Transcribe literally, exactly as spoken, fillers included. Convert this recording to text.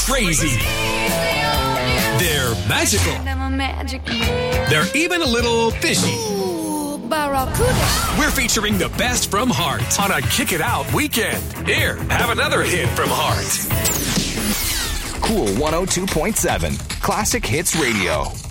crazy. They're magical. They're even a little fishy. We're featuring the best from Heart on a Kick It Out weekend. Here, have another hit from Heart. Cool one oh two point seven. Classic Hits Radio.